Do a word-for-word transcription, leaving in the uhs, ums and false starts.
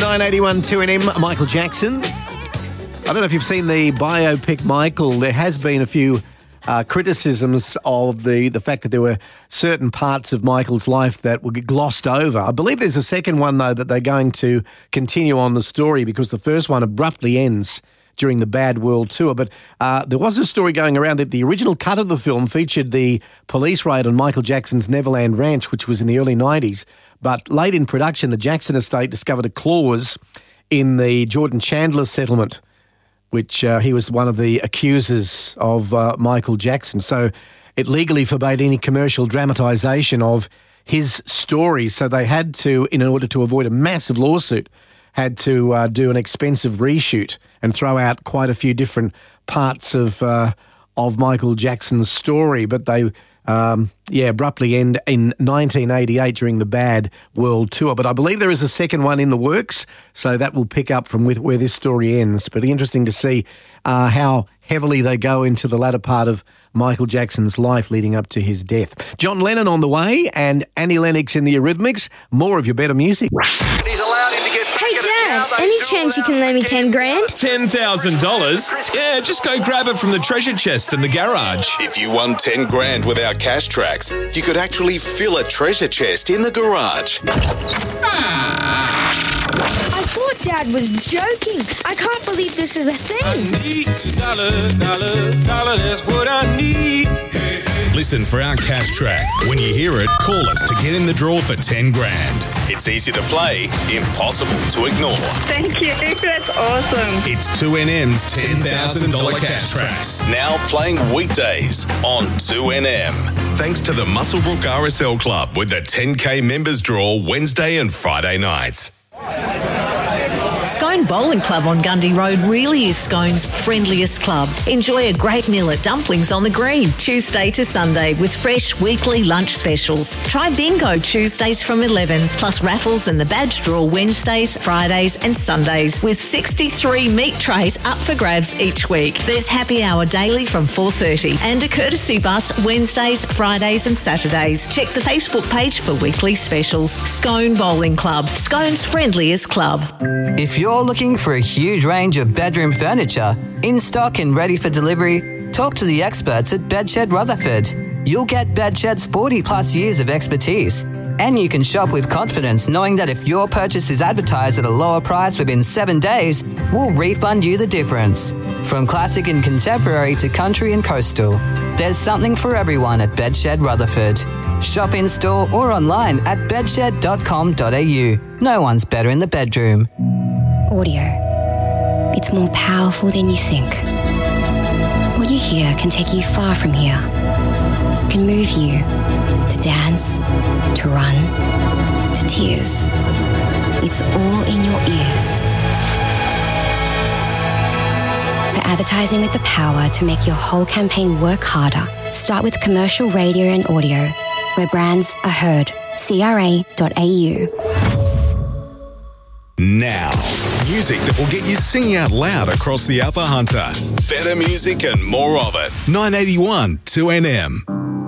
nine eighty-one two N M, Michael Jackson. I don't know if you've seen the biopic Michael. There has been a few uh, criticisms of the, the fact that there were certain parts of Michael's life that were glossed over. I believe there's a second one, though, that they're going to continue on the story because the first one abruptly ends during the Bad World Tour. But uh, there was a story going around that the original cut of the film featured the police raid on Michael Jackson's Neverland Ranch, which was in the early nineties. But late in production, the Jackson estate discovered a clause in the Jordan Chandler settlement, which uh, he was one of the accusers of uh, Michael Jackson. So it legally forbade any commercial dramatisation of his story. So they had to, in order to avoid a massive lawsuit, had to uh, do an expensive reshoot and throw out quite a few different parts of uh, of Michael Jackson's story. But they, um, yeah, abruptly end in nineteen eighty-eight during the Bad World Tour. But I believe there is a second one in the works, so that will pick up from with where this story ends. But interesting to see uh, how heavily they go into the latter part of Michael Jackson's life leading up to his death. John Lennon on the way and Annie Lennox in the Eurythmics. More of your better music. He's allowed him to get Hey, Dad, any chance you can lend me ten grand? ten thousand dollars? Yeah, just go grab it from the treasure chest in the garage. If you won ten grand with our cash tracks, you could actually fill a treasure chest in the garage. I thought Dad was joking. I can't believe this is a thing. I need a dollar, dollar, dollar, that's what I need. Hey, hey. Listen for our cash track. When you hear it, call us to get in the draw for ten grand. It's easy to play, impossible to ignore. Thank you. That's awesome. It's two N M's ten thousand dollars cash tracks. Now playing weekdays on two N M. Thanks to the Muswellbrook R S L Club with the ten K members draw Wednesday and Friday nights. Scone Bowling Club on Gundy Road really is Scone's friendliest club. Enjoy a great meal at Dumplings on the Green, Tuesday to Sunday, with fresh weekly lunch specials. Try bingo Tuesdays from eleven, plus raffles and the badge draw Wednesdays, Fridays and Sundays, with sixty-three meat trays up for grabs each week. There's happy hour daily from four thirty and a courtesy bus Wednesdays, Fridays and Saturdays. Check the Facebook page for weekly specials. Scone Bowling Club, Scone's friendliest club. If you're looking for a huge range of bedroom furniture, in stock and ready for delivery, talk to the experts at Bedshed Rutherford. You'll get Bedshed's forty plus years of expertise, and you can shop with confidence knowing that if your purchase is advertised at a lower price within seven days, we'll refund you the difference. From classic and contemporary to country and coastal, there's something for everyone at Bedshed Rutherford. Shop in store or online at bedshed dot com dot a u. No one's better in the bedroom. Audio. It's more powerful than you think. What you hear can take you far from here. It can move you to dance, to run, to tears. It's all in your ears. For advertising with the power to make your whole campaign work harder, start with commercial radio and audio, where brands are heard. C R A dot A U. Now, music that will get you singing out loud across the Upper Hunter. Better music and more of it. nine eighty-one two N M.